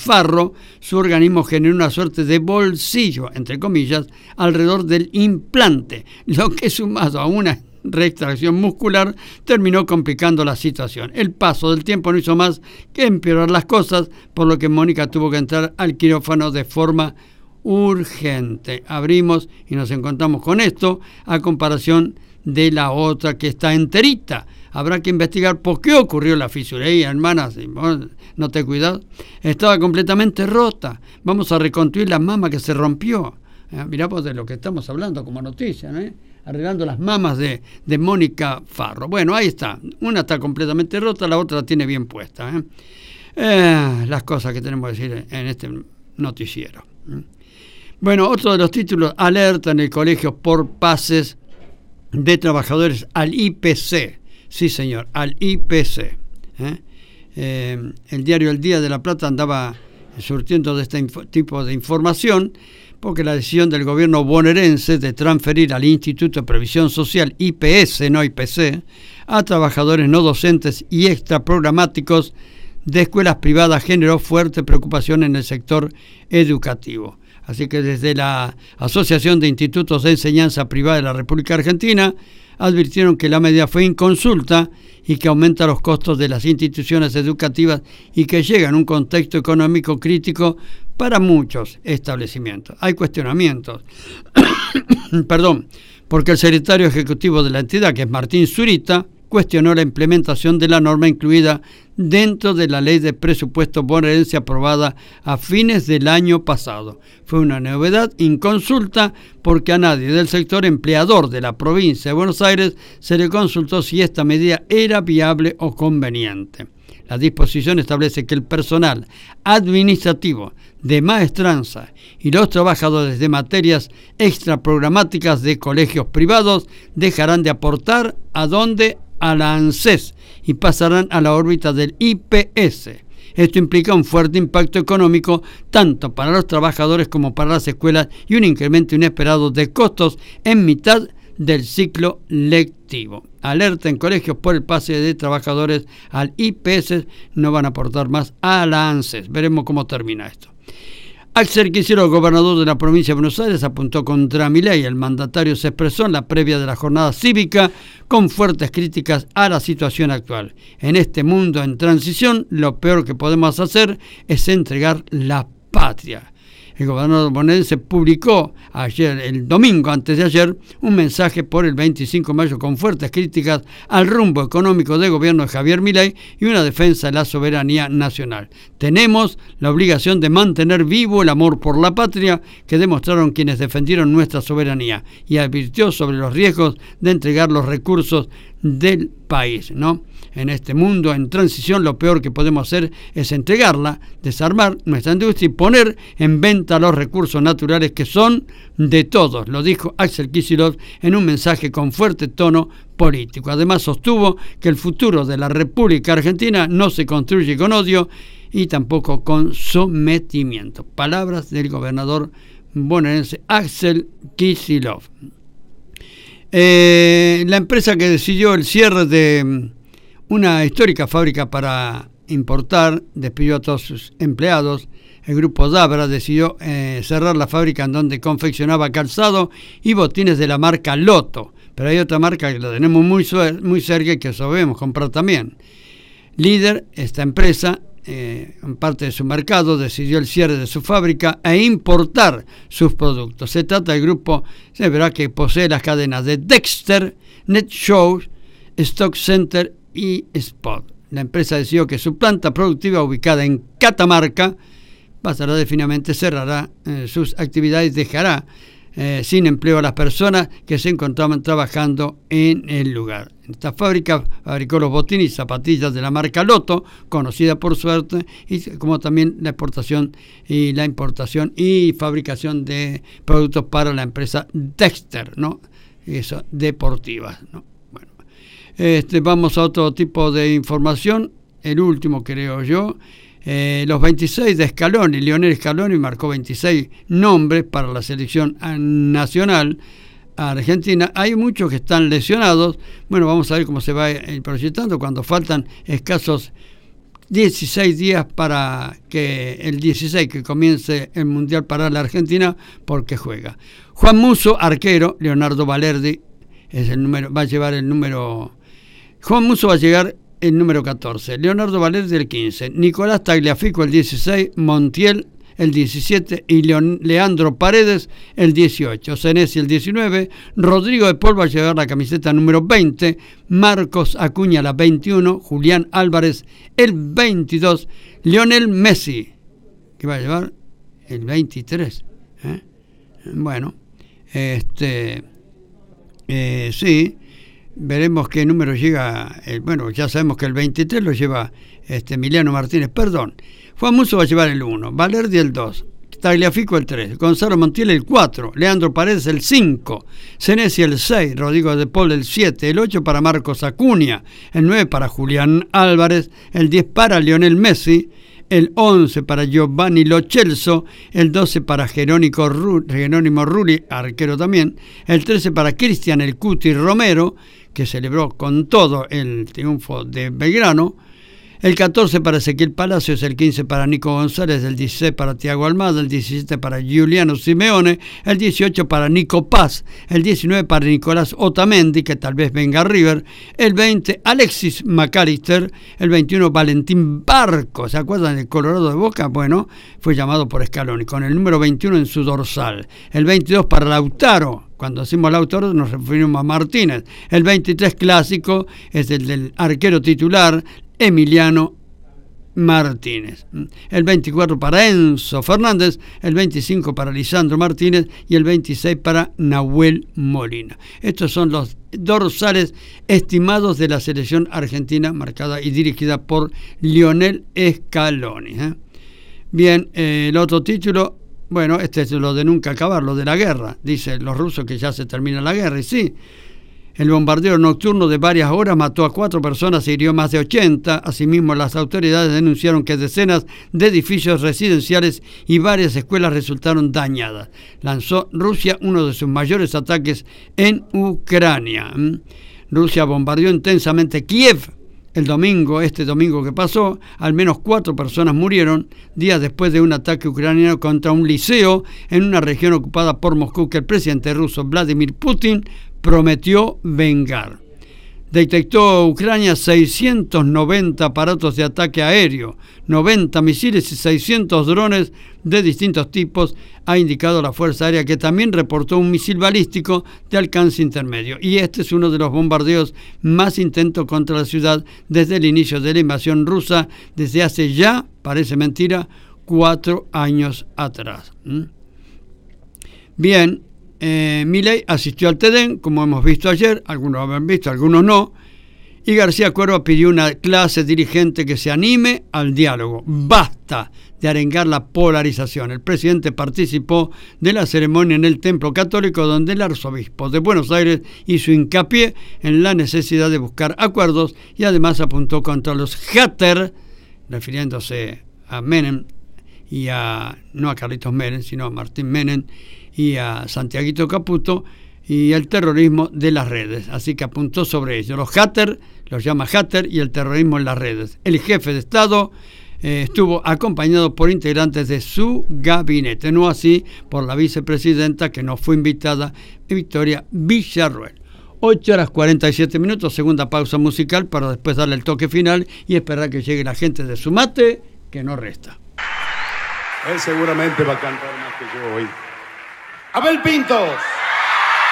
Farro, su organismo generó una suerte de bolsillo, entre comillas, alrededor del implante, lo que sumado a una reextracción muscular terminó complicando la situación. El paso del tiempo no hizo más que empeorar las cosas, por lo que Mónica tuvo que entrar al quirófano de forma urgente. Abrimos y nos encontramos con esto, a comparación de la otra que está enterita. Habrá que investigar por qué ocurrió la fisura. Y hermana, si vos no te cuidas, estaba completamente rota. Vamos a reconstruir la mama que se rompió. Mirá pues de lo que estamos hablando como noticia, ¿no? Arreglando las mamas de Mónica Farro. Bueno, ahí está. Una está completamente rota, la otra la tiene bien puesta. Las cosas que tenemos que decir en este noticiero. Bueno, otro de los títulos: alerta en el colegio por pases de trabajadores al IPC. Sí, señor, al IPC. El diario El Día de La Plata andaba surtiendo de este tipo de información, porque la decisión del gobierno bonaerense de transferir al Instituto de Previsión Social, IPS, no IPC, a trabajadores no docentes y extraprogramáticos de escuelas privadas generó fuerte preocupación en el sector educativo. Así que desde la Asociación de Institutos de Enseñanza Privada de la República Argentina advirtieron que la medida fue inconsulta y que aumenta los costos de las instituciones educativas y que llega en un contexto económico crítico para muchos establecimientos. Hay cuestionamientos, porque el secretario ejecutivo de la entidad, que es Martín Zurita, cuestionó la implementación de la norma incluida dentro de la ley de presupuesto bonaerense aprobada a fines del año pasado. Fue una novedad inconsulta porque a nadie del sector empleador de la provincia de Buenos Aires se le consultó si esta medida era viable o conveniente. La disposición establece que el personal administrativo de maestranza y los trabajadores de materias extraprogramáticas de colegios privados dejarán de aportar a la ANSES y pasarán a la órbita del IPS. Esto implica un fuerte impacto económico tanto para los trabajadores como para las escuelas y un incremento inesperado de costos en mitad del ciclo lectivo. Alerta en colegios por el pase de trabajadores al IPS, no van a aportar más a la ANSES. Veremos cómo termina esto. Axel Kicillof, gobernador de la provincia de Buenos Aires, apuntó contra Milei. El mandatario se expresó en la previa de la jornada cívica con fuertes críticas a la situación actual. En este mundo en transición, lo peor que podemos hacer es entregar la patria. El gobernador bonaerense publicó ayer, el domingo antes de ayer, un mensaje por el 25 de mayo con fuertes críticas al rumbo económico del gobierno de Javier Milei y una defensa de la soberanía nacional. Tenemos la obligación de mantener vivo el amor por la patria que demostraron quienes defendieron nuestra soberanía, y advirtió sobre los riesgos de entregar los recursos del país, ¿no? En este mundo en transición, lo peor que podemos hacer es entregarla, desarmar nuestra industria y poner en venta los recursos naturales que son de todos, lo dijo Axel Kicillof en un mensaje con fuerte tono político. Además, sostuvo que el futuro de la República Argentina no se construye con odio y tampoco con sometimiento. Palabras del gobernador bonaerense Axel Kicillof. La empresa que decidió el cierre de una histórica fábrica para importar despidió a todos sus empleados. El grupo Dabra decidió cerrar la fábrica en donde confeccionaba calzado y botines de la marca Loto. Pero hay otra marca que la tenemos muy cerca y que sabemos comprar también. Líder, esta empresa, en parte de su mercado, decidió el cierre de su fábrica e importar sus productos. Se trata del grupo, se verá, que posee las cadenas de Dexter, NetShow, Stock Center y Spot. La empresa decidió que su planta productiva, ubicada en Catamarca, pasará definitivamente, cerrará sus actividades, dejará sin empleo a las personas que se encontraban trabajando en el lugar. Esta fábrica fabricó los botines y zapatillas de la marca Loto, conocida por suerte, y como también la exportación y la importación y fabricación de productos para la empresa Dexter, ¿no? Eso, deportivas, ¿no? Bueno, vamos a otro tipo de información, el último creo yo. Los 26 de Scaloni, Lionel Scaloni marcó 26 nombres para la selección nacional argentina. Hay muchos que están lesionados. Bueno, vamos a ver cómo se va proyectando cuando faltan escasos 16 días para que el 16 que comience el Mundial para la Argentina, porque juega. Juan Musso, arquero. Leonardo Valerdi es el número, va a llevar el número. Juan Musso va a llegar el número 14. Leonardo Valerdi el 15. Nicolás Tagliafico el 16. Montiel el 17 y Leandro Paredes el 18, Senesi el 19, Rodrigo de Paul va a llevar la camiseta número 20, Marcos Acuña la 21, Julián Álvarez el 22, Lionel Messi, que va a llevar el 23. Bueno, sí, veremos qué número llega. Bueno, ya sabemos que el 23 lo lleva Emiliano Martínez, perdón. Juan Musso va a llevar el 1, Valerdi el 2, Tagliafico el 3, Gonzalo Montiel el 4, Leandro Paredes el 5, Senesi el 6, Rodrigo de Paul el 7, el 8 para Marcos Acuña, el 9 para Julián Álvarez, el 10 para Lionel Messi, el 11 para Giovanni Lo Celso, el 12 para Jerónimo Rulli, arquero también, el 13 para Cristian el Cuti Romero, que celebró con todo el triunfo de Belgrano, el 14 para Ezequiel Palacios, el 15 para Nico González, el 16 para Thiago Almada, el 17 para Giuliano Simeone, el 18 para Nico Paz, el 19 para Nicolás Otamendi, que tal vez venga a River, el 20 Alexis McAllister, el 21 Valentín Barco, ¿se acuerdan del Colorado de Boca? Bueno, fue llamado por Scaloni, con el número 21 en su dorsal, el 22 para Lautaro. Cuando decimos Lautaro nos referimos a Martínez. El 23 clásico es el del arquero titular, Emiliano Martínez. El 24 para Enzo Fernández, el 25 para Lisandro Martínez y el 26 para Nahuel Molina. Estos son los dorsales estimados de la selección argentina, marcada y dirigida por Lionel Scaloni. Bien, el otro título, bueno, este es lo de nunca acabar, lo de la guerra. Dicen los rusos que ya se termina la guerra, y sí. El bombardeo nocturno de varias horas mató a 4 personas e hirió más de 80. Asimismo, las autoridades denunciaron que decenas de edificios residenciales y varias escuelas resultaron dañadas. Lanzó Rusia uno de sus mayores ataques en Ucrania. Rusia bombardeó intensamente Kiev el domingo, este domingo que pasó. Al menos 4 personas murieron días después de un ataque ucraniano contra un liceo en una región ocupada por Moscú que el presidente ruso Vladimir Putin prometió vengar. Detectó Ucrania 690 aparatos de ataque aéreo, 90 misiles y 600 drones de distintos tipos, ha indicado la Fuerza Aérea, que también reportó un misil balístico de alcance intermedio. Y este es uno de los bombardeos más intensos contra la ciudad desde el inicio de la invasión rusa, desde hace ya, parece mentira, 4 años atrás. Bien. Milei asistió al TEDEN, como hemos visto ayer, algunos lo habrán visto, algunos no, y García Cuerva pidió una clase dirigente que se anime al diálogo. Basta de arengar la polarización. El presidente participó de la ceremonia en el Templo Católico, donde el arzobispo de Buenos Aires hizo hincapié en la necesidad de buscar acuerdos y además apuntó contra los haters, refiriéndose a Menem y no a Carlitos Menem, sino a Martín Menem y a Santiaguito Caputo, y el terrorismo de las redes. Así que apuntó sobre ello. Los haters, los llama hater, y el terrorismo en las redes. El jefe de Estado estuvo acompañado por integrantes de su gabinete, no así por la vicepresidenta, que no fue invitada, Victoria Villarruel. 8:47, segunda pausa musical para después darle el toque final y esperar que llegue la gente de Sumate, que no resta. Él seguramente va a cantar más que yo hoy. Abel Pintos.